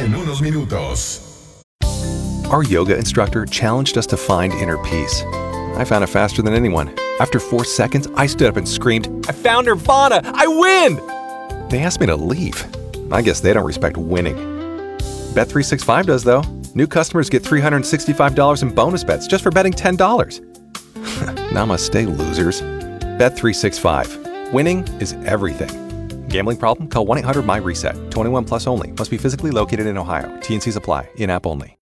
en unos minutos. Our yoga instructor challenged us to find inner peace. I found it faster than anyone. After 4 seconds, I stood up and screamed, "I found Nirvana! I win!" They asked me to leave. I guess they don't respect winning. Bet365 does, though. New customers get $365 in bonus bets just for betting $10. Namaste, losers. Bet365. Winning is everything. Gambling problem? Call 1-800-MY-RESET. 21 plus only. Must be physically located in Ohio. T&Cs apply. In-app only.